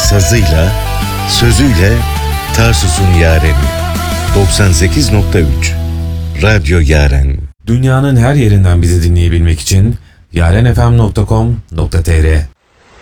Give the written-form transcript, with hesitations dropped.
sazıyla, sözüyle Tarsus'un yareni. 98.3 Radyo Yaren. Dünyanın her yerinden bizi dinleyebilmek için yarenfm.com.tr